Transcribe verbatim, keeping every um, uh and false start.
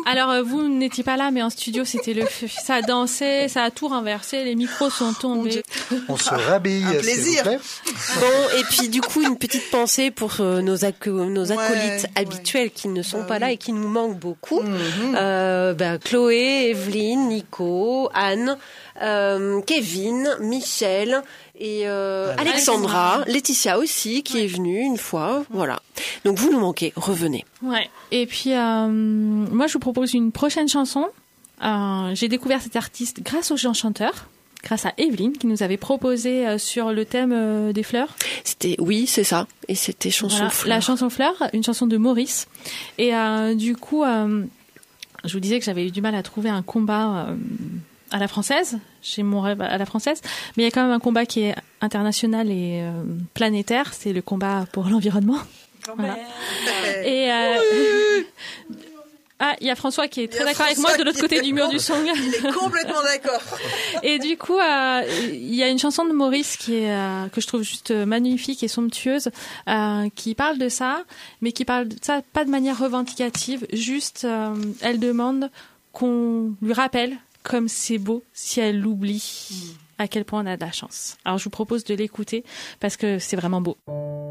Alors, euh, vous n'étiez pas là, mais en studio, c'était le feu. Ça a dansé, ça a tout renversé, les micros sont tombés. On se rhabille, un plaisir. s'il vous plaît. Bon, et puis du coup, une petite pensée pour euh, nos, ac- nos acolytes ouais, habituels ouais. qui ne sont bah, pas oui. là et qui nous manquent beaucoup. Mm-hmm. Euh, bah, Chloé, Evelyne, Nico, Anne, euh, Kevin, Michel et euh, Alexandra, Alexandra. Laetitia aussi qui Ouais. est venue une fois. Voilà. Donc vous nous manquez, revenez. Ouais. Et puis, euh, moi, je vous propose une prochaine chanson. Euh, j'ai découvert cet artiste grâce aux gens chanteurs, grâce à Evelyne, qui nous avait proposé euh, sur le thème euh, des fleurs. C'était oui, c'est ça. Et c'était chanson Voilà, fleur. la chanson fleur, une chanson de Maurice. Et euh, du coup, euh, je vous disais que j'avais eu du mal à trouver un combat euh, à la française. J'ai mon rêve à la française. Mais il y a quand même un combat qui est international et euh, planétaire. C'est le combat pour l'environnement. Voilà. Et euh, ah, il y a François qui est très Il y a d'accord avec moi François de l'autre qui côté est du mur du d'accord. son. Il est complètement d'accord. Et du coup, euh, il y a une chanson de Maurice qui est euh, que je trouve juste magnifique et somptueuse, euh, qui parle de ça, mais qui parle de ça pas de manière revendicative. Juste, euh, elle demande qu'on lui rappelle comme c'est beau si elle l'oublie. À quel point on a de la chance. Alors je vous propose de l'écouter parce que c'est vraiment beau.